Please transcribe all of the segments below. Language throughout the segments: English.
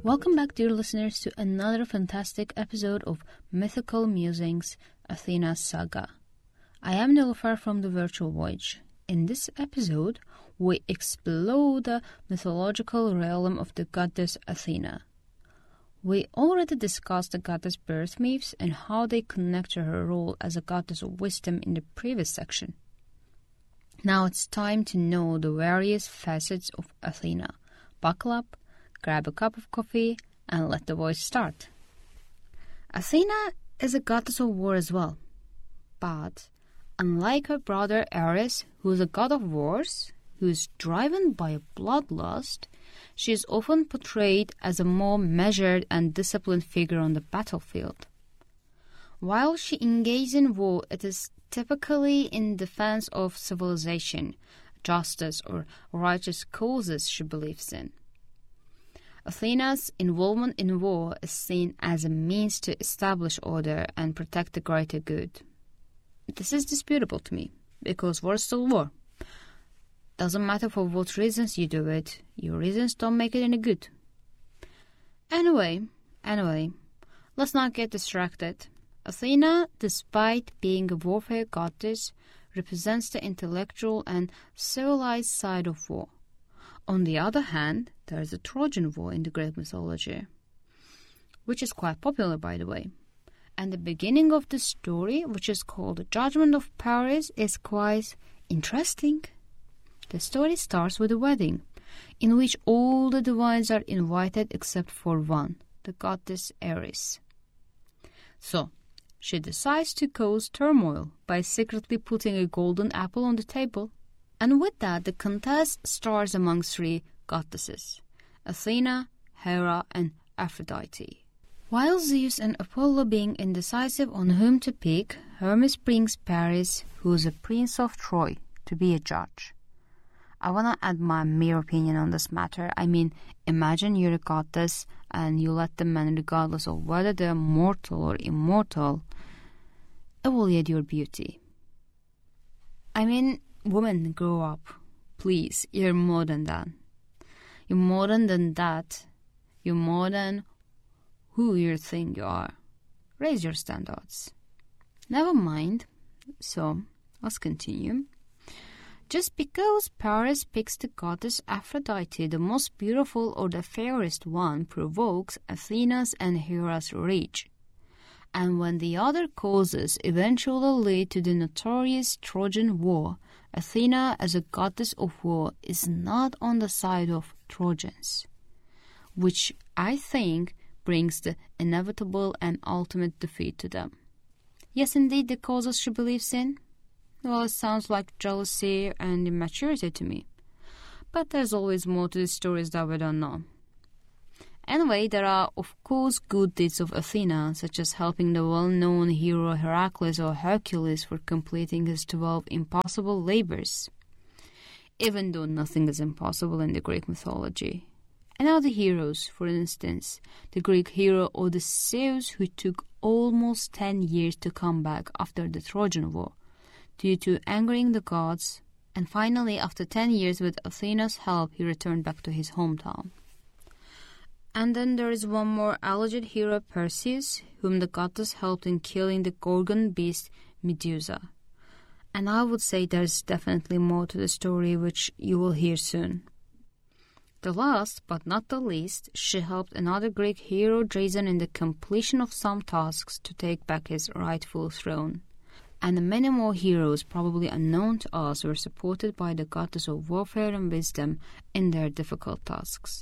Welcome back, dear listeners, to another fantastic episode of Mythical Musings, Athena's Saga. I am Nilüfer from the Virtual Voyage. In this episode, we explore the mythological realm of the goddess Athena. We already discussed the goddess birth myths and how they connect to her role as a goddess of wisdom in the previous section. Now it's time to know the various facets of Athena. Buckle up, grab a cup of coffee, and let the voyage start. Athena is a goddess of war as well. But unlike her brother Ares, who is a god of wars, who is driven by a bloodlust, she is often portrayed as a more measured and disciplined figure on the battlefield. While she engages in war, it is typically in defense of civilization, justice, or righteous causes she believes in. Athena's involvement in war is seen as a means to establish order and protect the greater good. This is disputable to me, because war is still war. Doesn't matter for what reasons you do it, your reasons don't make it any good. Anyway, let's not get distracted. Athena, despite being a warfare goddess, represents the intellectual and civilized side of war. On the other hand, there is a Trojan War in the Greek mythology, which is quite popular, by the way. And the beginning of the story, which is called The Judgment of Paris, is quite interesting. The story starts with a wedding, in which all the divines are invited except for one, the goddess Ares. So, she decides to cause turmoil by secretly putting a golden apple on the table. And with that, the contest starts among three goddesses, Athena, Hera, and Aphrodite. While Zeus and Apollo being indecisive on whom to pick, Hermes brings Paris, who is a prince of Troy, to be a judge. I want to add my mere opinion on this matter. I mean, imagine you're a goddess and you let the men, regardless of whether they're mortal or immortal, evaluate your beauty. I mean, women, grow up. Please, you're more than that. You're more than that. You're more than who you think you are. Raise your standards. Never mind. So, let's continue. Just because Paris picks the goddess Aphrodite, the most beautiful or the fairest one, provokes Athena's and Hera's rage. And when the other causes eventually lead to the notorious Trojan War, Athena, as a goddess of war, is not on the side of Trojans, which I think brings the inevitable and ultimate defeat to them. Yes, indeed, the causes she believes in? Well, it sounds like jealousy and immaturity to me. But there's always more to the stories that we don't know. Anyway, there are, of course, good deeds of Athena, such as helping the well-known hero Heracles or Hercules for completing his 12 impossible labors, even though nothing is impossible in the Greek mythology. And other heroes, for instance, the Greek hero Odysseus, who took almost 10 years to come back after the Trojan War, due to angering the gods, and finally, after 10 years with Athena's help, he returned back to his hometown. And then there is one more alleged hero, Perseus, whom the goddess helped in killing the Gorgon beast Medusa. And I would say there's definitely more to the story, which you will hear soon. The last, but not the least, she helped another Greek hero, Jason, in the completion of some tasks to take back his rightful throne. And many more heroes, probably unknown to us, were supported by the goddess of warfare and wisdom in their difficult tasks.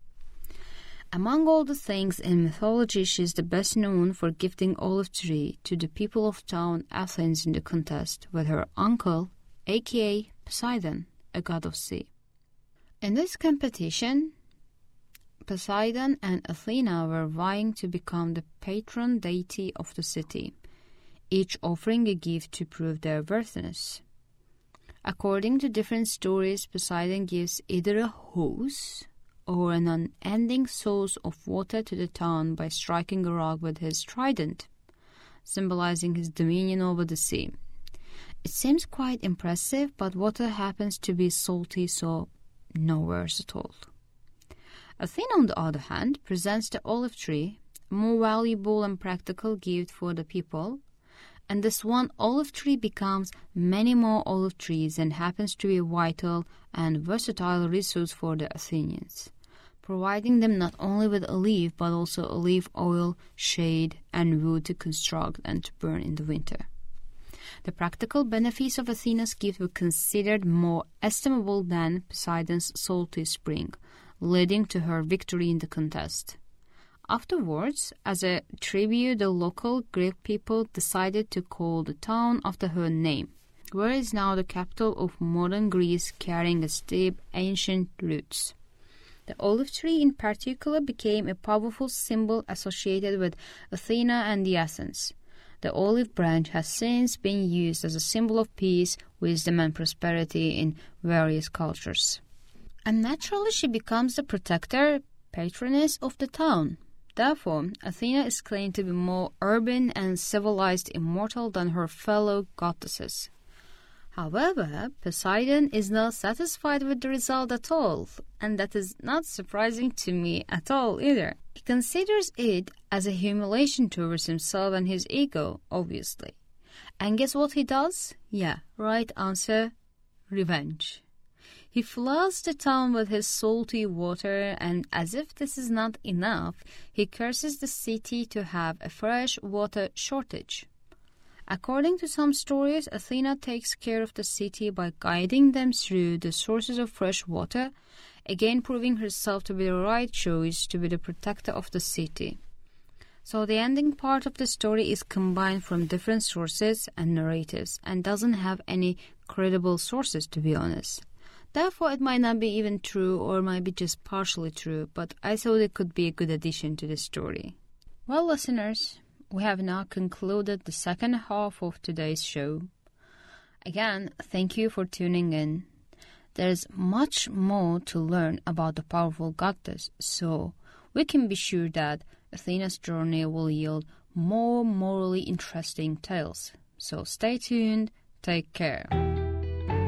Among all the things in mythology, she is the best known for gifting olive tree to the people of town Athens in the contest with her uncle, aka Poseidon, a god of sea. In this competition, Poseidon and Athena were vying to become the patron deity of the city, each offering a gift to prove their worthiness. According to different stories, Poseidon gives either a hose or an unending source of water to the town by striking a rock with his trident, symbolizing his dominion over the sea. It seems quite impressive, but water happens to be salty, so no worse at all. Athena, on the other hand, presents the olive tree, a more valuable and practical gift for the people, and this one olive tree becomes many more olive trees and happens to be a vital and versatile resource for the Athenians, providing them not only with olive but also olive oil, shade, and wood to construct and to burn in the winter. The practical benefits of Athena's gift were considered more estimable than Poseidon's salty spring, leading to her victory in the contest. Afterwards, as a tribute, the local Greek people decided to call the town after her name, where is now the capital of modern Greece, carrying its deep ancient roots. The olive tree in particular became a powerful symbol associated with Athena and the Athens. The olive branch has since been used as a symbol of peace, wisdom, and prosperity in various cultures. And naturally she becomes the protector, patroness of the town. Therefore, Athena is claimed to be more urban and civilized immortal than her fellow goddesses. However, Poseidon is not satisfied with the result at all, and that is not surprising to me at all either. He considers it as a humiliation towards himself and his ego, obviously. And guess what he does? Yeah, right answer, revenge. He floods the town with his salty water, and as if this is not enough, he curses the city to have a fresh water shortage. According to some stories, Athena takes care of the city by guiding them through the sources of fresh water, again proving herself to be the right choice to be the protector of the city. So the ending part of the story is combined from different sources and narratives and doesn't have any credible sources, to be honest. Therefore, it might not be even true or might be just partially true, but I thought it could be a good addition to the story. Well, listeners, we have now concluded the second half of today's show. Again, thank you for tuning in. There's much more to learn about the powerful goddess, so we can be sure that Athena's journey will yield more morally interesting tales. So stay tuned, take care.